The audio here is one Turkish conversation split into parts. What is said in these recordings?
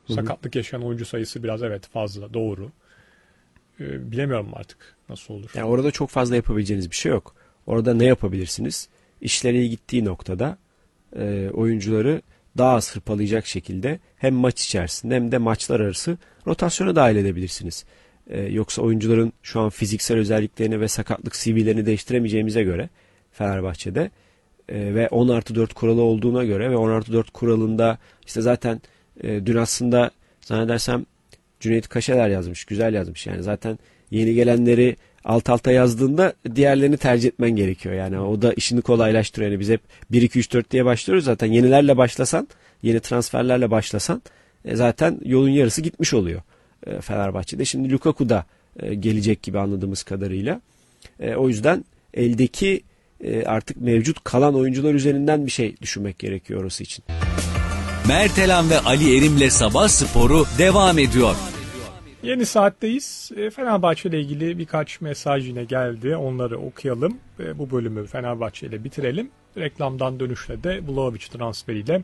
Sakatlık yaşayan oyuncu sayısı biraz evet fazla, doğru. Bilemiyorum artık nasıl olur. Yani orada çok fazla yapabileceğiniz bir şey yok. Orada ne yapabilirsiniz? İşleri iyi gittiği noktada oyuncuları daha az hırpalayacak şekilde hem maç içerisinde hem de maçlar arası rotasyona dahil edebilirsiniz. Yoksa oyuncuların şu an fiziksel özelliklerini ve sakatlık CV'lerini değiştiremeyeceğimize göre Fenerbahçe'de ve 10+4 kuralı olduğuna göre ve 10+4 kuralında işte zaten dün aslında zannedersem Cüneyt Kaşeler yazmış. Güzel yazmış yani. Zaten yeni gelenleri alt alta yazdığında diğerlerini tercih etmen gerekiyor. Yani o da işini kolaylaştırıyor. Yani biz hep 1-2-3-4 diye başlıyoruz zaten. Yenilerle başlasan, yeni transferlerle başlasan zaten yolun yarısı gitmiş oluyor Fenerbahçe'de. Şimdi Lukaku da gelecek gibi anladığımız kadarıyla. O yüzden eldeki artık mevcut kalan oyuncular üzerinden bir şey düşünmek gerekiyor orası için. Mertelan ve Ali Erim'le Sabah Sporu devam ediyor. Yeni saatteyiz. Fenerbahçe ile ilgili birkaç mesaj yine geldi. Onları okuyalım. Bu bölümü Fenerbahçe ile bitirelim. Reklamdan dönüşle de Vlahovic transferiyle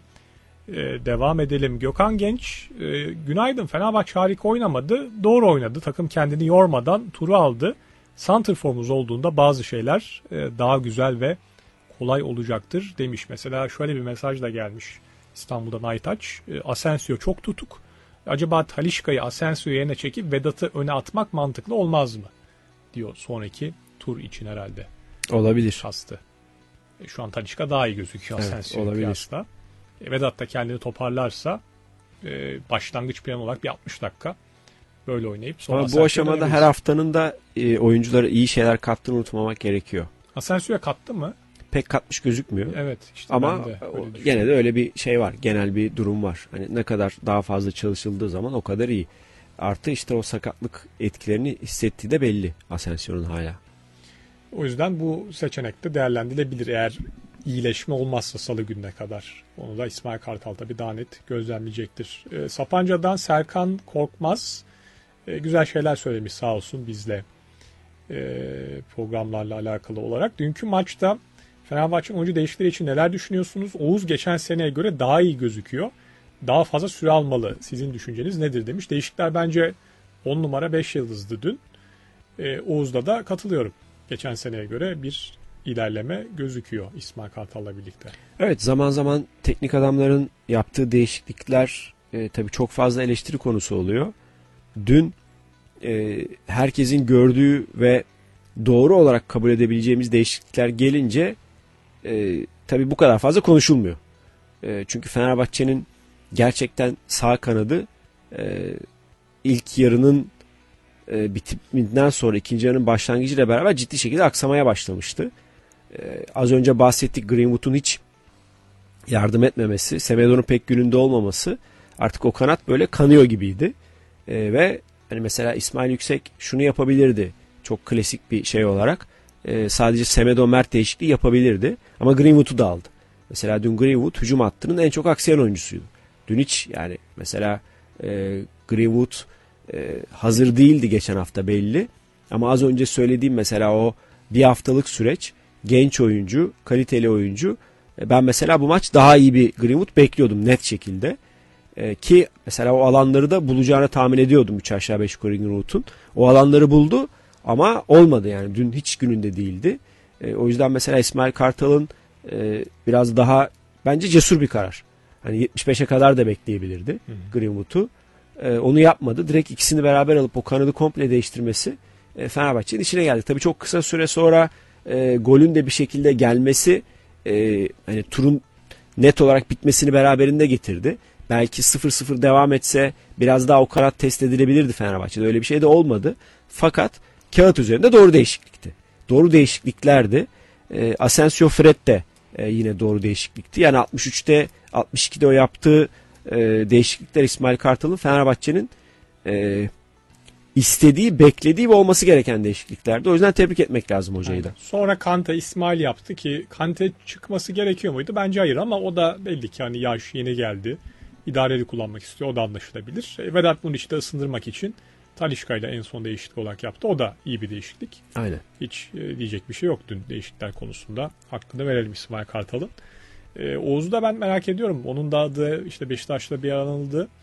devam edelim. Gökhan Genç, günaydın. Fenerbahçe harika oynamadı. Doğru oynadı. Takım kendini yormadan turu aldı. Santrfor'umuz olduğunda bazı şeyler daha güzel ve kolay olacaktır demiş. Mesela şöyle bir mesaj da gelmiş İstanbul'dan Aytaç. Asensio çok tutuk. Acaba Talisca'yı Asensio yerine çekip Vedat'ı öne atmak mantıklı olmaz mı? Diyor sonraki tur için herhalde. Olabilir. Kastı. Şu an Talisca daha iyi gözüküyor Asensio'ya kıyasla. Vedat da kendini toparlarsa başlangıç planı olarak bir 60 dakika böyle oynayıp sonra ama bu aşamada her haftanın da oyunculara iyi şeyler kattığını unutmamak gerekiyor. Asensio'ya kattı mı? Pek katmış gözükmüyor. Evet. Işte ama gene de öyle bir şey var. Genel bir durum var. Hani ne kadar daha fazla çalışıldığı zaman o kadar iyi. Artı işte o sakatlık etkilerini hissettiği de belli Asensio'nun hala. O yüzden bu seçenek de değerlendirilebilir eğer iyileşme olmazsa salı gününe kadar. Onu da İsmail Kartal tabii daha net gözlemleyecektir. Sapanca'dan Serkan Korkmaz güzel şeyler söylemiş sağ olsun bizle programlarla alakalı olarak. Dünkü maçta Fenerbahçe'nin oyuncu değişiklikleri için neler düşünüyorsunuz? Oğuz geçen seneye göre daha iyi gözüküyor. Daha fazla süre almalı. Sizin düşünceniz nedir demiş. Değişiklikler bence 10 numara 5 yıldızdı dün. Oğuz'da da katılıyorum. Geçen seneye göre bir ilerleme gözüküyor İsmail Kartal'la birlikte. Evet, zaman zaman teknik adamların yaptığı değişiklikler tabii çok fazla eleştiri konusu oluyor. Dün herkesin gördüğü ve doğru olarak kabul edebileceğimiz değişiklikler gelince tabii bu kadar fazla konuşulmuyor. Çünkü Fenerbahçe'nin gerçekten sağ kanadı ilk yarının bitiminden sonra ikinci yarının başlangıcıyla beraber ciddi şekilde aksamaya başlamıştı. Az önce bahsettik, Greenwood'un hiç yardım etmemesi, Semedo'nun pek gününde olmaması, artık o kanat böyle kanıyor gibiydi. Ve hani mesela İsmail Yüksek şunu yapabilirdi. Çok klasik bir şey olarak. Sadece Semedo Mert değişikliği yapabilirdi. Ama Greenwood'u da aldı. Mesela dün Greenwood hücum hattının en çok aksayan oyuncusuydu. Dün hiç yani mesela Greenwood hazır değildi geçen hafta belli. Ama az önce söylediğim mesela o bir haftalık süreç, genç oyuncu, kaliteli oyuncu. Ben mesela bu maç daha iyi bir Greenwood bekliyordum net şekilde. Ki mesela o alanları da bulacağını tahmin ediyordum 3 aşağı 5 yukarı Greenwood'un. O alanları buldu ama olmadı yani. Dün hiç gününde değildi. O yüzden mesela İsmail Kartal'ın biraz daha bence cesur bir karar. Hani 75'e kadar da bekleyebilirdi Greenwood'u. Onu yapmadı. Direkt ikisini beraber alıp o kanadı komple değiştirmesi Fenerbahçe'nin işine geldi. Tabii çok kısa süre sonra golün de bir şekilde gelmesi hani turun net olarak bitmesini beraberinde getirdi. Belki 0-0 devam etse biraz daha o kanat test edilebilirdi Fenerbahçe'de. Öyle bir şey de olmadı. Fakat kağıt üzerinde doğru değişiklikti. Doğru değişikliklerdi. Asensio Fred de yine doğru değişiklikti. Yani 63'te 62'de o yaptığı değişiklikler İsmail Kartal'ın Fenerbahçe'nin istediği, beklediği ve olması gereken değişikliklerdi. O yüzden tebrik etmek lazım hocayı da. Sonra Kante İsmail yaptı ki Kante çıkması gerekiyor muydu? Bence hayır ama o da belli ki hani yaş yeni geldi. İdareli kullanmak istiyor. O da anlaşılabilir. Vedat Muriç'i de ısındırmak için Talisca ile en son değişiklik olarak yaptı. O da iyi bir değişiklik. Aynen. Hiç diyecek bir şey yok dün değişiklikler konusunda. Hakkını verelim İsmail Kartal'ın. Oğuz'u da ben merak ediyorum. Onun da adı işte Beşiktaş'ta bir anıldı.